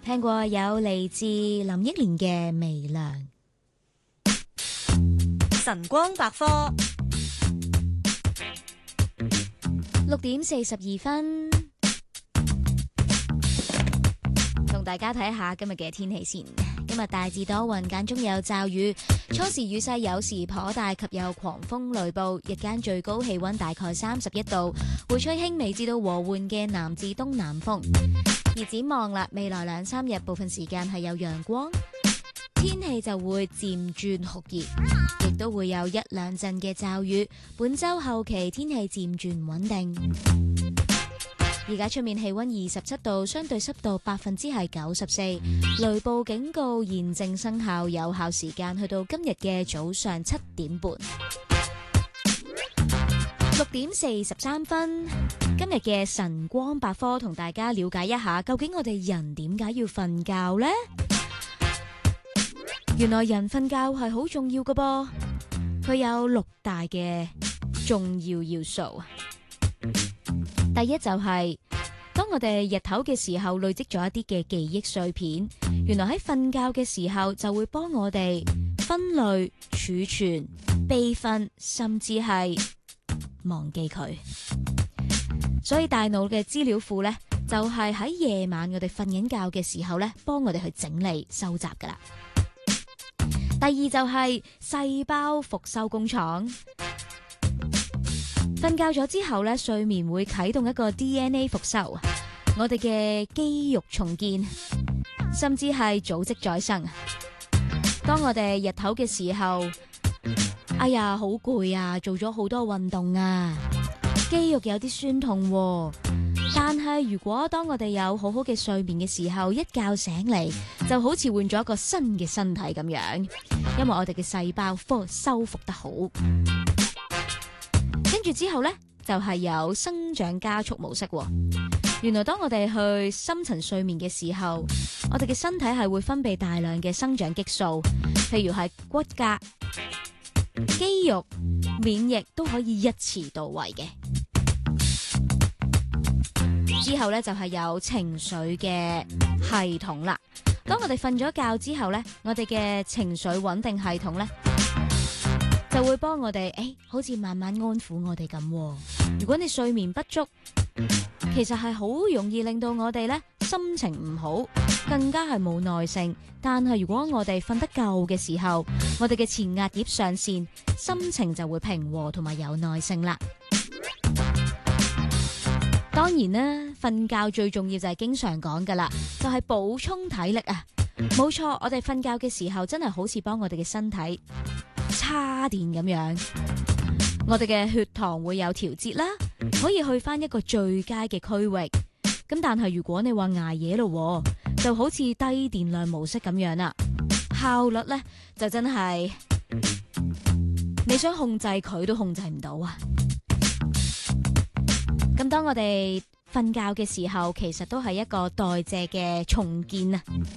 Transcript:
聽過有嚟自林憶蓮嘅《微涼》。 晨光百科 6:42，同大家睇下今日嘅天氣先。今日大致多雲，間中有驟雨，初時雨勢有時頗大，及有狂風雷暴。日間最高氣溫大概31度，會吹輕微至到和緩嘅南至東南風。而展望啦，未來2-3日部分時間係有陽光，天氣就會漸轉酷熱，亦都會有1-2陣嘅驟雨。本周後期天氣漸轉穩定。而家出面氣溫27度，相對濕度94%，雷暴警告現正生效，有效時間去到今日嘅早上7點半。6:43，今日嘅晨光百科同大家了解一下，究竟我哋人點解要瞓覺呢？原來人瞓覺係好重要㗎噃，佢有6大嘅重要素。第一就係，當我哋日頭嘅時候累積咗一啲嘅記憶碎片，原來喺瞓覺嘅時候就會幫我哋分類、儲存、備份，甚至係忘記佢。所以大腦嘅資料庫呢，就係喺夜晚我哋瞓緊覺嘅時候呢，幫我哋去整理收集噶啦。第二就係細胞復修工廠。瞓覺咗之後呢，睡眠會啟動一個 DNA 復修，我哋嘅肌肉重建，甚至係組織再生。當我哋日頭嘅時候，哎呀好攰啊，做咗好多運動啊，肌肉有啲酸痛喎。但係如果當我哋有好好嘅睡眠嘅時候，一覺醒嚟就好似換咗一個新嘅身體咁樣，因為我哋嘅細胞修復得好。跟住之後呢，就係有生長加速模式。原來當我哋去深層睡眠嘅時候，我哋嘅身體係會分泌大量嘅生長激素，譬如係骨骼、肌肉、免疫都可以一次到位嘅。之後呢，就係有情緒嘅系統啦。當我哋瞓咗覺之後呢，我哋嘅情緒穩定系統呢，就會幫我哋，好似慢慢安撫我哋咁。如果你睡眠不足，其實係好容易令到我哋呢心情唔好，更加係冇耐性。但係如果我哋瞓得夠嘅時候，我哋嘅前額葉上線，心情就會平和同埋有耐性啦。當然啦，瞓覺最重要就係經常講噶啦，就係補充體力啊。冇錯，我哋瞓覺嘅時候真係好似幫我哋嘅身體叉電咁樣，我哋嘅血糖會有調節啦，可以去翻一個最佳嘅區域。咁但係如果你話捱夜咯，就好似低電量模式咁樣啦，效率呢就真係你想控制佢都控制唔到啊。咁當我哋瞓覺嘅時候，其實都係一個代謝嘅重建啊。